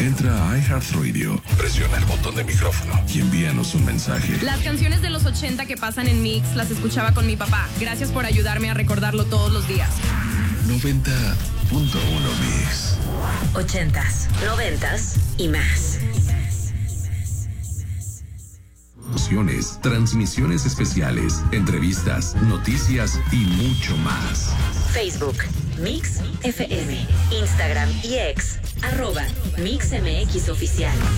Entra a iHeartRadio, presiona el botón de micrófono y envíanos un mensaje. Las canciones de los 80 que pasan en Mix las escuchaba con mi papá. Gracias por ayudarme a recordarlo todos los días. 90.1 Mix. 80s, 90s y más. Transmisiones especiales, entrevistas, noticias y mucho más. Facebook, Mix FM, Instagram y X, @MixMX Oficial.